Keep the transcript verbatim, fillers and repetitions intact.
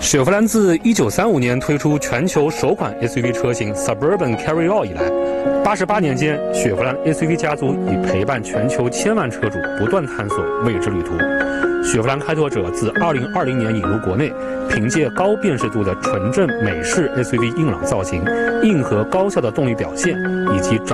雪佛兰自一九三五年推出全球首款 S U V 车型 Suburban Carryall 以来，八十八年间，雪佛兰 S U V 家族已陪伴全球千万车主不断探索未知旅途。雪佛兰开拓者自二零二零年引入国内，凭借高辨识度的纯正美式 S U V 硬朗造型、硬核高效的动力表现以及